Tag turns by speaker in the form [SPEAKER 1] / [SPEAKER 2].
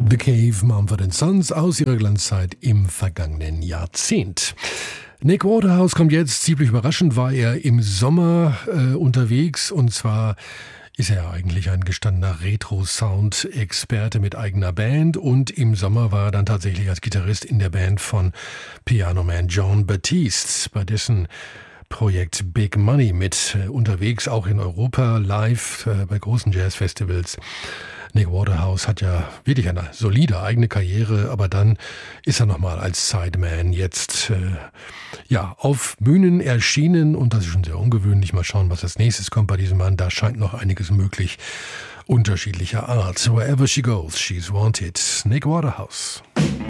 [SPEAKER 1] The Cave, Mumford & Sons aus ihrer Glanzzeit im vergangenen Jahrzehnt. Nick Waterhouse kommt jetzt, ziemlich überraschend war er im Sommer unterwegs, und zwar ist er eigentlich ein gestandener Retro-Sound-Experte mit eigener Band, und im Sommer war er dann tatsächlich als Gitarrist in der Band von Pianoman Jon Batiste, bei dessen Projekt Big Money mit unterwegs, auch in Europa, live bei großen Jazzfestivals. Nick Waterhouse hat ja wirklich eine solide eigene Karriere, aber dann ist er nochmal als Sideman jetzt auf Bühnen erschienen, und das ist schon sehr ungewöhnlich. Mal schauen, was als nächstes kommt bei diesem Mann. Da scheint noch einiges möglich, unterschiedlicher Art. Wherever she goes, she's wanted. Nick Waterhouse.